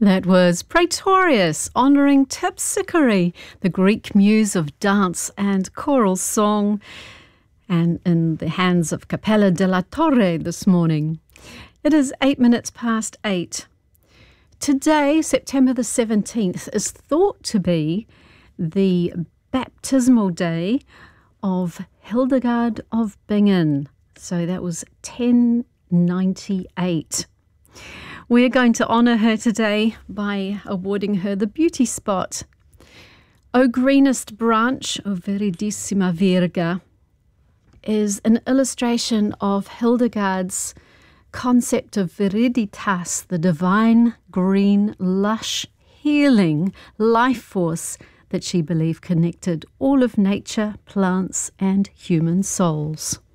That was Praetorius honouring Terpsichore, the Greek muse of dance and choral song, and in the hands of Cappella della Torre this morning. It is 8:08. Today, September the 17th, is thought to be the baptismal day of Hildegard of Bingen. So that was 1098. We're going to honour her today by awarding her the Beauty Spot. O Greenest Branch of Viridissima Virga is an illustration of Hildegard's concept of viriditas, the divine, green, lush, healing life force that she believed connected all of nature, plants and human souls.